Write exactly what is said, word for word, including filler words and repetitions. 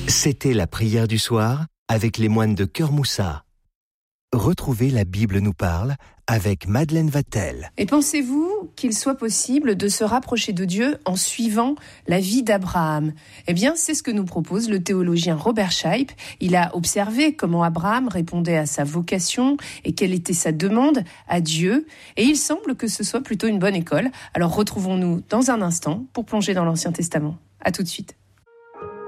C'était la prière du soir avec les moines de Cœur Moussa. Retrouvez La Bible nous parle avec Madeleine Vatel. Et pensez-vous qu'il soit possible de se rapprocher de Dieu en suivant la vie d'Abraham ? Eh bien, c'est ce que nous propose le théologien Robert Scheib. Il a observé comment Abraham répondait à sa vocation et quelle était sa demande à Dieu. Et il semble que ce soit plutôt une bonne école. Alors retrouvons-nous dans un instant pour plonger dans l'Ancien Testament. À tout de suite.